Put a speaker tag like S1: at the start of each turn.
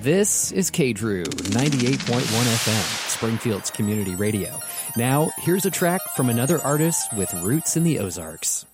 S1: This is KDRU 98.1 FM, Springfield's community radio. Now, here's a track from another artist with roots in the Ozarks.